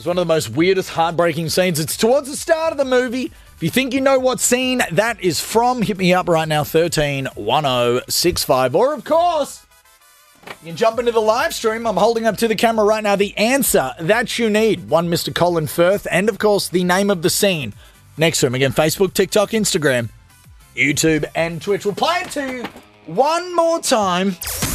It's one of the most weirdest, heartbreaking scenes. It's towards the start of the movie. If you think you know what scene that is from, hit me up right now, 131065. Or, of course, you can jump into the live stream. I'm holding up to the camera right now the answer that you need. One Mr. Colin Firth, and, of course, the name of the scene next to him. Again, Facebook, TikTok, Instagram, YouTube, and Twitch. We'll play it to you one more time.